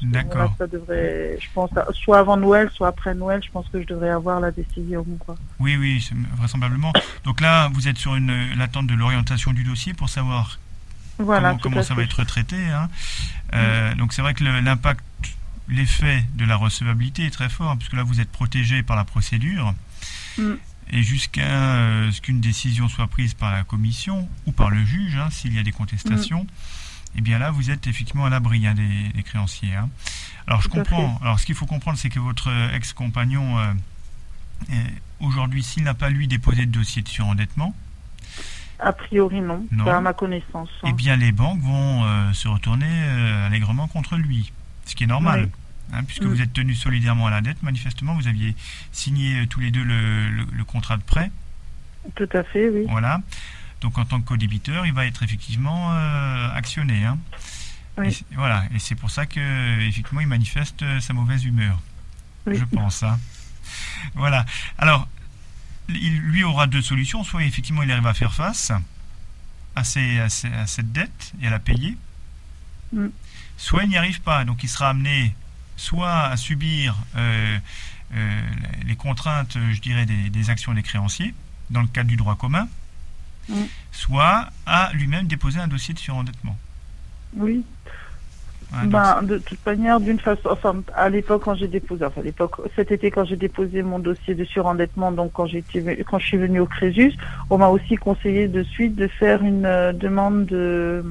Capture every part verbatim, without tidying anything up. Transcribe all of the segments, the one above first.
D'accord. Là, ça devrait, je pense, soit avant Noël, soit après Noël, je pense que je devrais avoir la décision, quoi. Oui, oui, c'est- vraisemblablement. Donc là, vous êtes sur une l'attente de l'orientation du dossier pour savoir Voilà, comment, tout comment à ça fait. va être traité. Hein. Euh, donc c'est vrai que le- l'impact, l'effet de la recevabilité est très fort, puisque là, vous êtes protégé par la procédure. Mm. Et jusqu'à euh, ce qu'une décision soit prise par la commission ou par le juge, hein, s'il y a des contestations, eh bien là, vous êtes effectivement à l'abri hein, des, des créanciers. Hein. Alors, je Tout à comprends. Alors, ce qu'il faut comprendre, c'est que votre euh, ex-compagnon, euh, est- aujourd'hui, s'il n'a pas, lui, déposé de dossier de surendettement, A priori, non, non, pas à ma connaissance. eh Hein. bien, les banques vont euh, se retourner euh, allègrement contre lui. Ce qui est normal. Oui. Hein, puisque Mm. vous êtes tenus solidairement à la dette, manifestement, vous aviez signé euh, tous les deux le, le- le contrat de prêt. Tout à fait, oui. Voilà. Donc en tant que co-débiteur, il va être effectivement euh, actionné. Hein. Oui. Et c'est- voilà. Et c'est pour ça que effectivement, il manifeste euh, sa mauvaise humeur. Oui. Je pense. Hein. Voilà. Alors, il, lui aura deux solutions. Soit effectivement, il arrive à faire face à, ces, à, ces- à cette dette et à la payer. Mm. Soit il n'y arrive pas. Donc il sera amené soit à subir euh, euh, les contraintes, je dirais, des, des actions des créanciers dans le cadre du droit commun, Mm. soit à lui-même déposer un dossier de surendettement. Oui. Hein, donc Ben, de toute manière, d'une façon, enfin, à l'époque quand j'ai déposé, enfin, à l'époque, cet été quand j'ai déposé mon dossier de surendettement, donc quand j'ai été, quand je suis venue au Crésus, on m'a aussi conseillé de suite de faire une euh, demande de,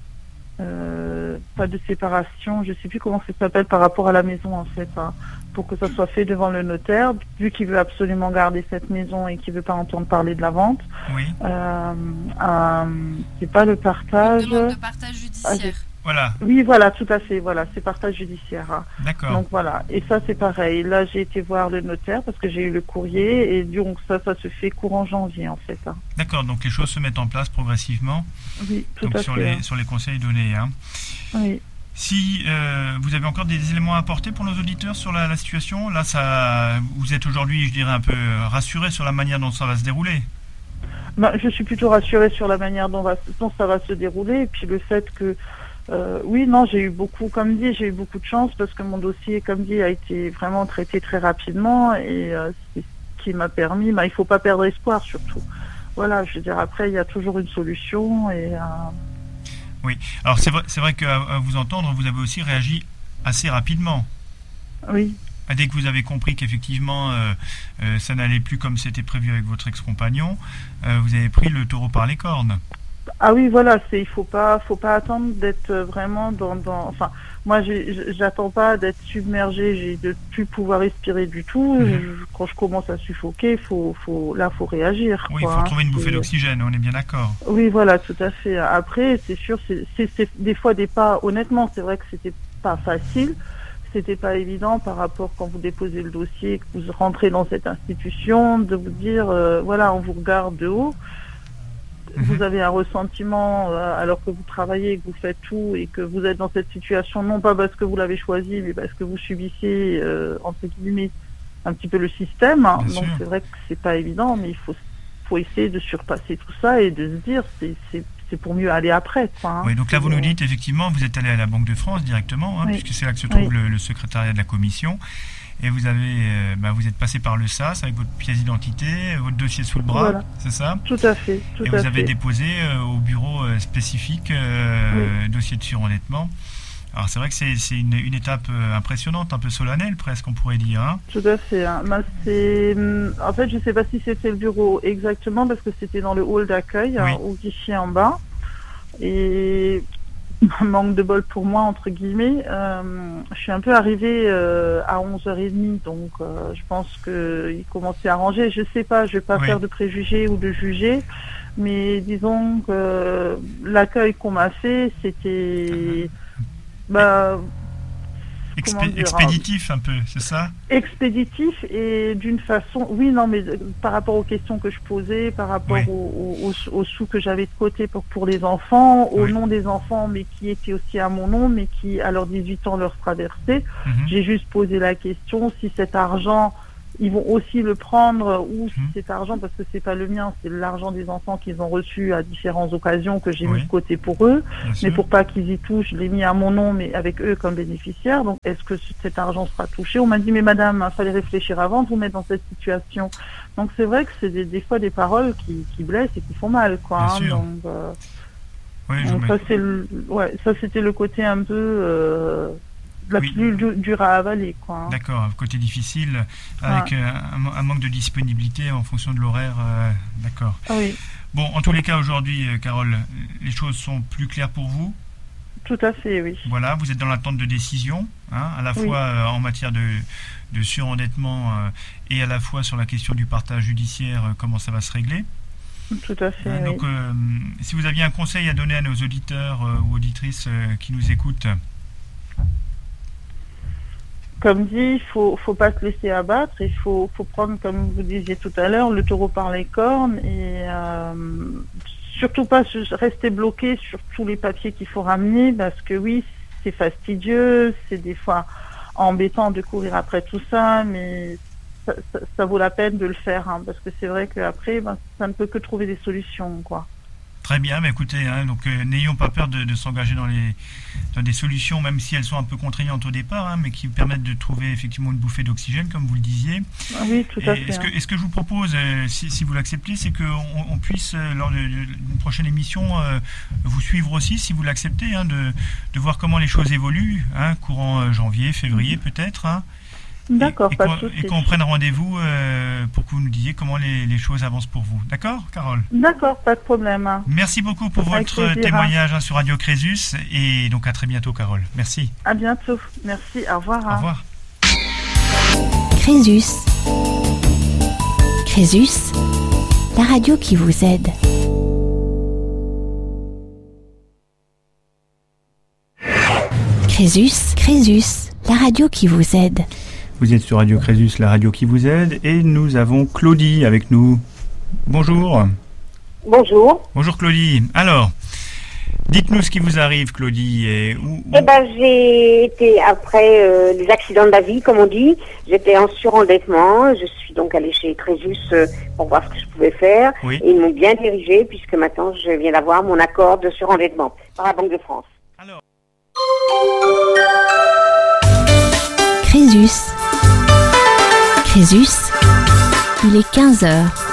euh, pas de séparation, je sais plus comment ça s'appelle par rapport à la maison en fait, hein, pour que ça soit fait devant le notaire, vu qu'il veut absolument garder cette maison et qu'il veut pas entendre parler de la vente. oui, Euh, euh, c'est pas le partage. Une demande de partage judiciaire. voilà, Oui, voilà, tout à fait, voilà, c'est partage judiciaire. Hein. d'accord. Donc voilà, et ça c'est pareil. Là j'ai été voir le notaire parce que j'ai eu le courrier et donc ça, ça se fait courant janvier en fait. Hein. D'accord, donc les choses se mettent en place progressivement, Oui, tout donc à sur fait. les, Hein. sur les conseils donnés. Hein. Oui. Si euh, vous avez encore des éléments à apporter pour nos auditeurs sur la, la situation, là, ça, vous êtes aujourd'hui, je dirais, un peu rassuré sur la manière dont ça va se dérouler. Ben, je suis plutôt rassurée sur la manière dont, va, dont ça va se dérouler et puis le fait que Euh, oui, non, j'ai eu beaucoup, comme dit, j'ai eu beaucoup de chance parce que mon dossier, comme dit, a été vraiment traité très rapidement et euh, c'est ce qui m'a permis, bah, il faut pas perdre espoir surtout. Voilà, je veux dire, après, il y a toujours une solution et... Euh... Oui, alors c'est vrai, c'est vrai qu'à à vous entendre, vous avez aussi réagi assez rapidement. Oui. Dès que vous avez compris qu'effectivement euh, euh, ça n'allait plus comme c'était prévu avec votre ex-compagnon, euh, vous avez pris le taureau par les cornes. Ah oui, voilà, c'est il faut pas faut pas attendre d'être vraiment dans dans enfin moi j'ai j'attends pas d'être submergée, j'ai de plus pouvoir respirer du tout. Mmh. Je, quand je commence à suffoquer, faut faut là faut réagir. Oui, il quoi, faut hein, trouver une bouffée c'est... d'oxygène, on est bien d'accord. Oui, voilà, tout à fait. Après, c'est sûr, c'est, c'est, c'est des fois des pas. Honnêtement, c'est vrai que c'était pas facile. C'était pas évident par rapport quand vous déposez le dossier, que vous rentrez dans cette institution, de vous dire, euh, voilà, on vous regarde de haut. Mhm. Vous avez un ressentiment euh, alors que vous travaillez, que vous faites tout et que vous êtes dans cette situation, non pas parce que vous l'avez choisi, mais parce que vous subissez, euh, entre guillemets, un petit peu le système. Hein. Bien Donc sûr. c'est vrai que c'est pas évident, mais il faut, faut essayer de surpasser tout ça et de se dire, c'est, c'est, c'est pour mieux aller après. Quoi, hein. Oui, donc là vous C'est, nous dites effectivement, vous êtes allé à la Banque de France directement, hein, Oui. puisque c'est là que se trouve Oui. le, le secrétariat de la commission, et vous avez, euh, bah, vous êtes passé par le S A S avec votre pièce d'identité, votre dossier sous le bras, Voilà. c'est ça? Tout à fait, tout Et à vous avez fait. déposé euh, au bureau euh, spécifique euh, dossier de surendettement. Alors c'est vrai que c'est, c'est une, une étape euh, impressionnante, un peu solennelle presque, on pourrait dire. Hein. Tout à fait. Hein. Ben, c'est... En fait, je ne sais pas si c'était le bureau exactement parce que c'était dans le hall d'accueil, Oui. hein, au guichet en bas. Et manque de bol pour moi, entre guillemets, euh, je suis un peu arrivée euh, à onze heures trente, donc euh, je pense qu'il commençait à ranger. Je sais pas, je vais pas Oui. faire de préjugés ou de juger, mais disons que l'accueil qu'on m'a fait, c'était... Bah, Expé- comment dire, expéditif un peu, c'est ça? expéditif et d'une façon, oui, non, mais par rapport aux questions que je posais, par rapport Oui. aux, aux, aux sous que j'avais de côté pour, pour les enfants, au Oui. nom des enfants, mais qui étaient aussi à mon nom, mais qui, à leurs dix-huit ans, leur sera versé. Mhm. J'ai juste posé la question si cet argent ils vont aussi le prendre ou Mmh. cet argent, parce que c'est pas le mien, c'est l'argent des enfants qu'ils ont reçu à différentes occasions que j'ai Oui. mis de côté pour eux. Bien sûr. Mais pour pas qu'ils y touchent, je l'ai mis à mon nom, mais avec eux comme bénéficiaires. Donc, est-ce que ce- cet argent sera touché? On m'a dit, mais madame, il fallait réfléchir avant de vous mettre dans cette situation. Donc, c'est vrai que c'est des, des fois des paroles qui, qui blessent et qui font mal, quoi. Bien hein. sûr. Donc, euh, Oui, je donc mets- ça, c'est le, ouais, ça, c'était le côté un peu, euh, la Oui. plus du- dure à avaler, quoi. hein. D'accord, un côté difficile, avec euh, un, un manque de disponibilité en fonction de l'horaire. euh, D'accord. Ah oui, Bon, en tous les cas, aujourd'hui, euh, Carole, les choses sont plus claires pour vous. tout à fait, oui. Voilà, vous êtes dans l'attente de décision, hein, à la Oui. fois euh, en matière de, de surendettement euh, et à la fois sur la question du partage judiciaire, euh, comment ça va se régler. Tout à fait, Hein, oui. donc, euh, si vous aviez un conseil à donner à nos auditeurs euh, ou auditrices euh, qui nous écoutent. Comme dit, il faut, faut pas se laisser abattre. Il faut, faut prendre, comme vous disiez tout à l'heure, le taureau par les cornes et euh, surtout pas se- rester bloqué sur tous les papiers qu'il faut ramener, parce que oui, c'est fastidieux, c'est des fois embêtant de courir après tout ça, mais ça, ça- ça vaut la peine de le faire, hein, parce que c'est vrai qu'après, ben, ça ne peut que trouver des solutions, quoi. Très bien, mais écoutez, hein, donc euh, n'ayons pas peur de, de s'engager dans, les, dans des solutions, même si elles sont un peu contraignantes au départ, hein, mais qui permettent de trouver effectivement une bouffée d'oxygène, comme vous le disiez. Ah oui, tout à Et fait. est-ce que, hein. est-ce que je vous propose, euh, si, si vous l'acceptez, c'est qu'on on puisse, euh, lors de- de- d'une prochaine émission, euh, vous suivre aussi, si vous l'acceptez, hein, de, de voir comment les choses évoluent, hein, courant euh, janvier, février peut-être. Hein, D'accord, et, et pas qu'on, de souci. et qu'on prenne rendez-vous euh, pour que vous nous disiez comment les, les choses avancent pour vous. D'accord, Carole? D'accord, pas de problème. hein. Merci beaucoup pour Avec votre plaisir, témoignage hein, sur Radio Crésus et donc à très bientôt, Carole. Merci. À bientôt. Merci. Au revoir. Au hein. revoir. Crésus. Crésus, la radio qui vous aide. Crésus, Crésus, la radio qui vous aide. Vous êtes sur Radio Crésus, la radio qui vous aide, et nous avons Claudie avec nous. Bonjour. Bonjour. Bonjour Claudie. Alors, dites-nous ce qui vous arrive, Claudie. Et où, où- Eh ben, j'ai été après euh, les accidents de la vie, comme on dit. J'étais en surendettement. Je suis donc allée chez Crésus euh, pour voir ce que je pouvais faire. Oui. Et ils m'ont bien dirigée puisque maintenant je viens d'avoir mon accord de surendettement par la Banque de France. Alors, Crésus. Crésus, il est quinze heures.